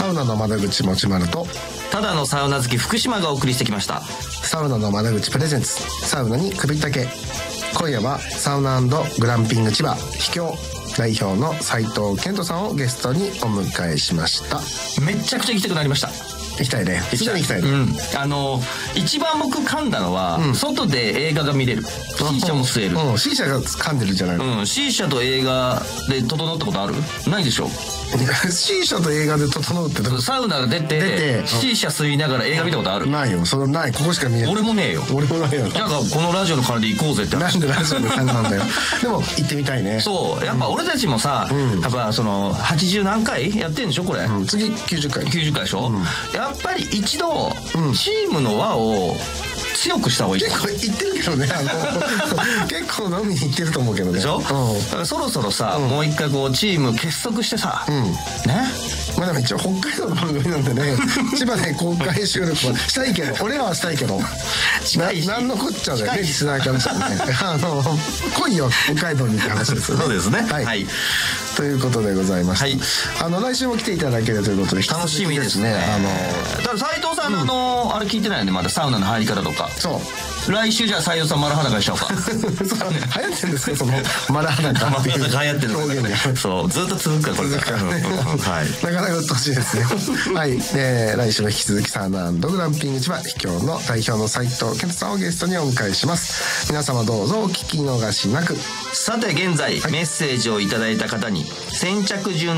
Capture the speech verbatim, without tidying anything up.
ウナの窓口もちまるとただのサウナ好き福島がお送りしてきました。 サウナの窓口プレゼンツ、サウナに首ったけ。今夜はサウナ&グランピング千葉秘境代表の斉藤健人さんをゲストにお迎えしました。 めちゃくちゃ行きたくなりました。 行きたいね。すぐに行きたいね。 うん、あの一番僕噛んだのは、うん、外で映画が見れる、シーシャも吸える。 うん、シーシャが噛んでるんじゃないの？ うん、シーシャと映画で整ったことある？ないでしょ。 シーシャと映画で整うってどこ？ サウナ出て、出てシーシャ吸いながら映画見たことある？ ないよ。それない。ここしか見えない。 俺もねえよ。 俺もないよ。 じゃあこのラジオの金で行こうぜって話。 なんでラジオの金なんだよ。でも行ってみたいね。 そうやっぱ俺たちもさ、うん、やっぱそのはちじゅう何回やってんでしょこれ、うん、 次きゅうじゅっかいきゅうじゅっかいでしょ、うん、やっぱり一度、うん、チームの輪を強くした方がいい。 結構行ってるけどね。あの結構飲みに行ってると思うけどね。 でしょ、うん、だからそろそろさ、うん、もう一回こうチーム結束してさ、うん、ね。 まあでも一応北海道の番組なんでね、千葉で公開収録はしたいけど、俺らはしたいけど近いし何のこっちゃだよね、リスナーからしたらね。あの来いよ北海道にって話ですよね。 そうですね。 はい、はい、ということでございまして、はい、あの来週も来ていただけるということで楽しみですね。あのだから斉藤さんの、うん、あのあれ聞いてないよねまだ、サウナの入り方とか。 そう来週じゃあ斉藤さん丸裸にしちゃおうか。 そうね、流行ってるんですかその丸裸っていう流行ってる表現が。そうずっと続くからこれから、ね。はい。 なかなかうっとうしいですね。はい。で来週も引き続きサウナ&グランピング千葉秘境の代表の斉藤健人さんをゲストにお迎えします。皆様どうぞお聞き逃しなく。 さて現在、はい、メッセージをいただいた方に先着順